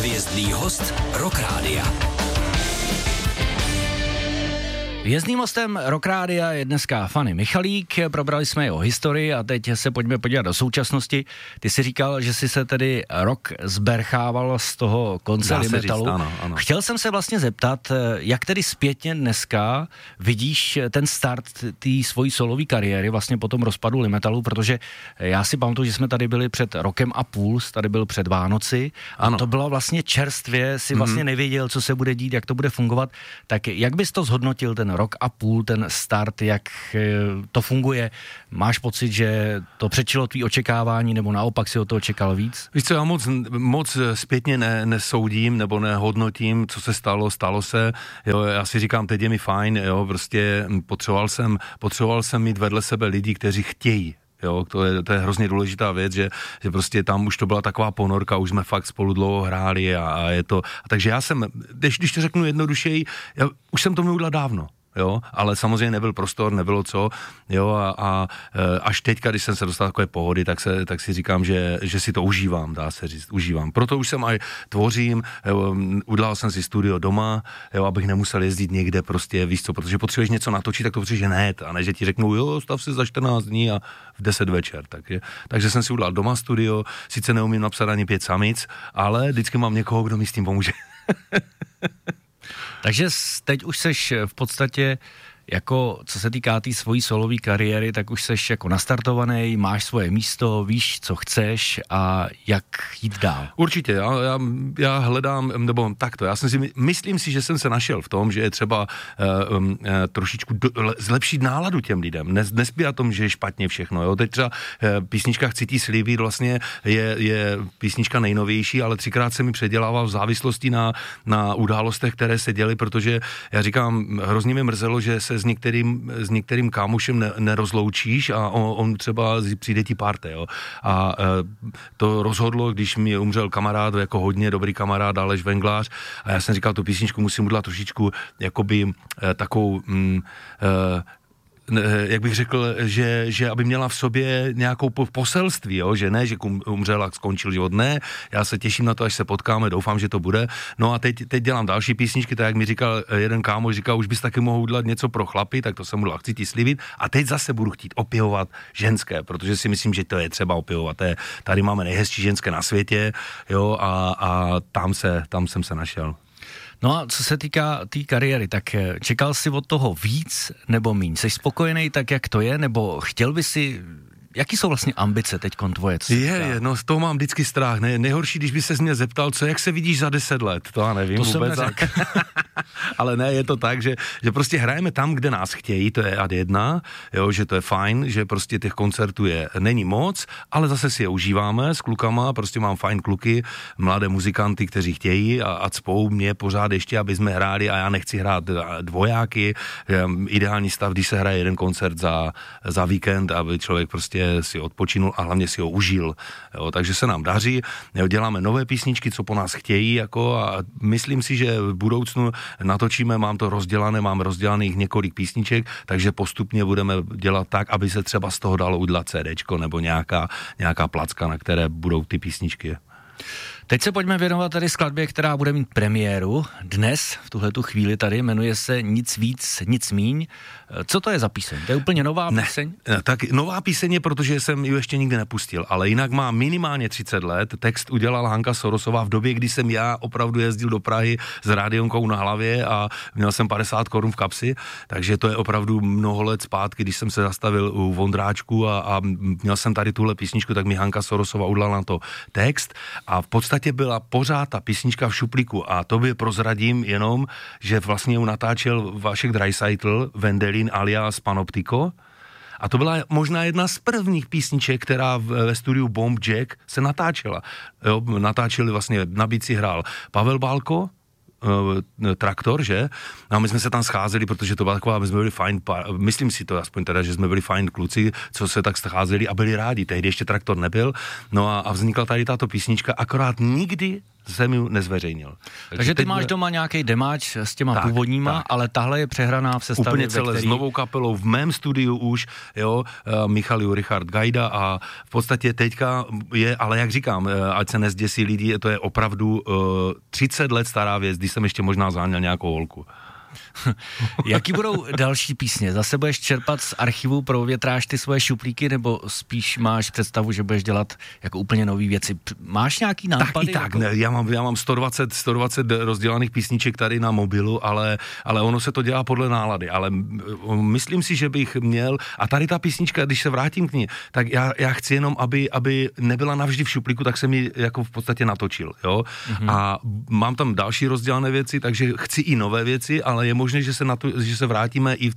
Hvězdný host Rock Rádia. Hvězdným hostem Rock Rádia je dneska Fany Michalík, probrali jsme jeho historii a teď se pojďme podívat do současnosti. Ty jsi říkal, že jsi se tedy rok zberchával z toho konce Limitalu. Ano. Chtěl jsem se vlastně zeptat, jak tedy zpětně dneska vidíš ten start té svojí solové kariéry vlastně po tom rozpadu Limitalu, protože já si pamatuju, že jsme tady byli před rokem a půl, tady byl před Vánoci a to bylo vlastně čerstvě, si vlastně nevěděl, co se bude dít, jak to bude fungovat. Tak jak bys to zhodnotil ten rok a půl, ten start, jak to funguje? Máš pocit, že to přečilo tvý očekávání, nebo naopak si o to očekal víc? Víš co, já moc zpětně nesoudím, nebo nehodnotím, co se stalo se, jo, já si říkám, teď je mi fajn, jo, prostě potřeboval jsem mít vedle sebe lidi, kteří chtějí. Jo, to je hrozně důležitá věc, že prostě tam už to byla taková ponorka, už jsme fakt spolu dlouho hráli a je to, takže já jsem, když to řeknu jednodušeji, už jsem to měl udělat dávno. Jo, ale samozřejmě nebyl prostor, nebylo co, jo, a až teďka, když jsem se dostal takové pohody, tak si říkám, že si to užívám, dá se říct, užívám. Proto už jsem aj tvořím, udělal jsem si studio doma, jo, abych nemusel jezdit někde prostě, víš co, protože potřebuješ něco natočit, tak to potřebuješ hned, a ne, že ti řeknou, jo, stav si za 14 dní a v 10 večer, takže jsem si udělal doma studio, sice neumím napsat ani 5 samic, ale vždycky mám někoho, kdo mi s tím pomůže. Takže teď už seš v podstatě jako, co se týká té svojí solové kariéry, tak už seš jako nastartovaný, máš svoje místo, víš, co chceš a jak jít dál. Určitě, já hledám, nebo takto, myslím si, že jsem se našel v tom, že je třeba trošičku zlepšit náladu těm lidem, nespívat tom, že je špatně všechno, jo, teď třeba písnička Chci ti slíbit vlastně je písnička nejnovější, ale 3krát se mi předělává v závislosti na událostech, které se děly, protože já říkám, hrozně mi mrzelo, že se s některým kámošem nerozloučíš a on třeba přijde ti párte, jo. A to rozhodlo, když mi umřel kamarád, jako hodně dobrý kamarád, Aleš Venglář, a já jsem říkal, tu písničku musím udělat trošičku jakoby takovou jak bych řekl, že aby měla v sobě nějakou poselství, jo? Že ne, že umřel a skončil život, ne, já se těším na to, až se potkáme, doufám, že to bude. No a teď dělám další písničky, tak jak mi říkal jeden kámoš, říkal, už bys taky mohl udělat něco pro chlapy, tak to jsem udělal, Chci ti slíbit, a teď zase budu chtít opěvovat ženské, protože si myslím, že to je třeba opěvovat. Tady máme nejhezčí ženské na světě, jo, a tam jsem se našel. No a co se týká té kariéry, tak čekal jsi od toho víc nebo míň? Jsi spokojený tak, jak to je, nebo chtěl by si... Jaký jsou vlastně ambice teďkon tvoje? No z toho mám vždycky strach. Nejhorší, když by se mě zeptal, jak se vidíš za 10 let, to já nevím to vůbec. Jsem Ale ne, je to tak, že prostě hrajeme tam, kde nás chtějí, to je ad 1, jo, že to je fajn, že prostě těch koncertů není moc, ale zase si je užíváme s klukama, prostě mám fajn kluky, mladé muzikanty, kteří chtějí a cpou mě pořád ještě, aby jsme hráli, a já nechci hrát dvojáky. Ideální stav, když se hraje jeden koncert za víkend, aby člověk prostě si odpočinul a hlavně si ho užil. Jo, takže se nám daří, jo, děláme nové písničky, co po nás chtějí, jako, a myslím si, že v budoucnu natočíme, mám rozdělaných několik písniček, takže postupně budeme dělat tak, aby se třeba z toho dalo udělat CDčko nebo nějaká placka, na které budou ty písničky. Teď se pojďme věnovat tady skladbě, která bude mít premiéru dnes, v tuhletu chvíli tady, jmenuje se Nic víc, nic míň. Co to je za píseň? To je úplně nová píseň? Tak nová píseň je, protože jsem ji ještě nikdy nepustil, ale jinak má minimálně 30 let. Text udělala Hanka Sorosová v době, kdy jsem já opravdu jezdil do Prahy s rádionkou na hlavě a měl jsem 50 korun v kapsi, takže to je opravdu mnoho let zpátky, když jsem se zastavil u Vondráčku a měl jsem tady tuhle písničku, tak mi Hanka Sorosová udělala na to text a v podstatě byla pořád ta písnička v šuplíku, a tobě prozradím jenom, že vlastně ju natáčel Vašek Drajsaitl, Vendelin alias Panoptiko, a to byla možná jedna z prvních písniček, která ve studiu Bomb Jack se natáčela. Jo, natáčeli vlastně, na bicí hrál Pavel Bálko, Traktor, že? A my jsme se tam scházeli, protože to byla taková, my jsme byli fajn, myslím si to aspoň teda, že jsme byli fajn kluci, co se tak scházeli a byli rádi. Tehdy ještě Traktor nebyl. No a vznikla tady tato písnička, akorát nikdy jsem ji nezveřejnil. Takže ty máš doma nějaký demáč s těma původníma, ale tahle je přehraná v sestavě, úplně celé s novou kapelou, v mém studiu už, jo, Michal Richard Gajda a v podstatě teďka je, ale jak říkám, ať se nezděsí lidi, to je opravdu 30 let stará věc, když jsem ještě možná záněl nějakou holku. Jaký budou další písně? Zase budeš čerpat z archivu, provětráš ty svoje šuplíky, nebo spíš máš představu, že budeš dělat jako úplně nový věci? Máš nějaký nápady? Tak, jako? Ne, já mám 120 rozdělaných písniček tady na mobilu, ale ono se to dělá podle nálady, ale myslím si, že bych měl, a tady ta písnička, když se vrátím k ní, tak já chci jenom, aby nebyla navždy v šuplíku, tak jsem ji jako v podstatě natočil, jo? A mám tam další rozdělané věci, takže chci i nové věci, ale je možné, že se vrátíme i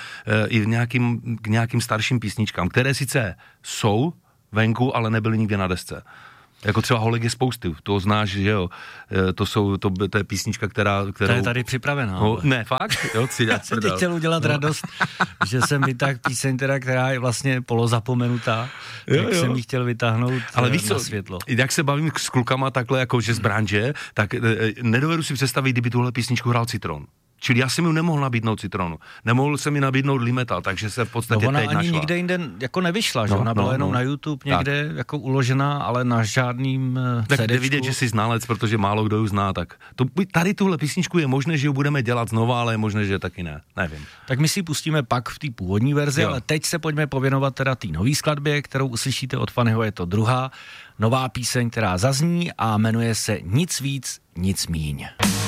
k nějakým starším písničkám, které sice jsou venku, ale nebyly nikde na desce. Jako třeba Holek je spousty, to znáš, že jo, to je písnička, kterou... To je tady připravená. Ne, fakt? Jo, já jsem ti chtěl udělat radost, že jsem vytáhl píseň, která je vlastně polozapomenutá, tak jsem ji chtěl vytáhnout ale víš co, na světlo. Jak se bavím s klukama takhle, jako že z branže, tak nedovedu si představit, kdyby tuhle písničku hrál Citron. Čili já jsem mu nemohl nabídnout Citronu. Nemohl jsem mi nabídnout Limetal, takže se v podstatě teď našla. Ona ani nikde jinde jako nevyšla, že? Ona byla jenom na YouTube někde jako uložená, ale na žádným CDčku. Tak jde vidět, že jsi znalec, protože málo kdo ji zná, tak tady tuhle písničku je možné, že ji budeme dělat znova, ale je možné, že taky ne. Nevím. Tak my si pustíme pak v té původní verzi, ale teď se pojďme pověnovat teda té nový skladbě, kterou uslyšíte od Fannyho, je to druhá nová píseň, která zazní a jmenuje se Nic víc, nic míň.